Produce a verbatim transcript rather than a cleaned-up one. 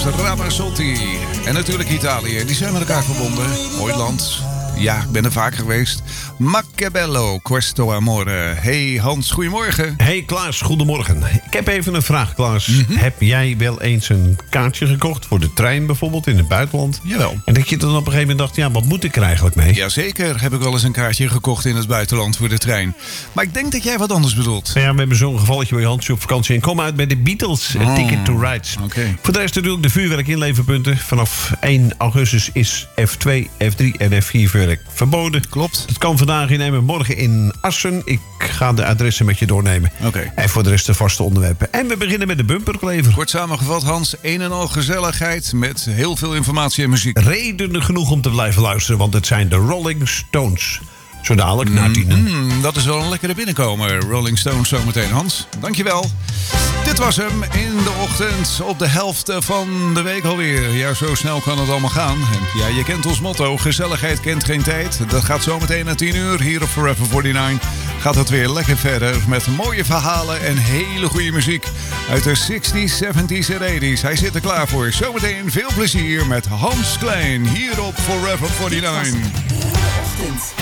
Ramazzotti. En natuurlijk Italië. Die zijn met elkaar verbonden. Mooi land. Ja, ik ben er vaker geweest. Ma che bello, questo amore. Hey Hans, goedemorgen. Hey Klaas, goedemorgen. Ik heb even een vraag, Klaas. Mm-hmm. Heb jij wel eens een kaartje gekocht voor de trein bijvoorbeeld in het buitenland? Jawel. En dat je dan op een gegeven moment dacht, ja, wat moet ik er eigenlijk mee? Jazeker, heb ik wel eens een kaartje gekocht in het buitenland voor de trein. Maar ik denk dat jij wat anders bedoelt. Ja, we hebben zo'n gevalletje bij Hans op vakantie en kom uit bij de Beatles. Oh, A Ticket to Ride. Okay. Voor de rest natuurlijk de vuurwerk inleverpunten. Vanaf één augustus is F twee, F drie en F vier vuurwerk verboden. Klopt. Dat kan vandaag in en morgen in Assen. Ik ga de adressen met je doornemen. Okay. En voor de rest de vaste onderwerpen. En we beginnen met de bumperklever. Kort samengevat, Hans, een en al gezelligheid met heel veel informatie en muziek. Redenen genoeg om te blijven luisteren, want het zijn de Rolling Stones. Zo dadelijk, na tienen. Mm, dat is wel een lekkere binnenkomen. Rolling Stones zometeen, Hans. Dankjewel. Dit was hem in de ochtend op de helft van de week alweer. Ja, zo snel kan het allemaal gaan. En ja, je kent ons motto, gezelligheid kent geen tijd. Dat gaat zometeen na tien uur hier op Forever negenenveertig. Gaat het weer lekker verder met mooie verhalen en hele goede muziek uit de zestig's, zeventig's en tachtig's. Hij zit er klaar voor. Zometeen veel plezier met Hans Klein hier op Forever negenenveertig. Dit was de ochtend.